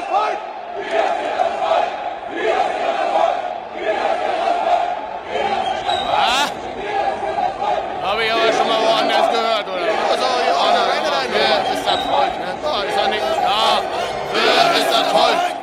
Habe ich aber schon mal woanders gehört, oder? Also, ja, ist das Volk, ne? Ja, ist ja nicht. Ja, ist das Volk.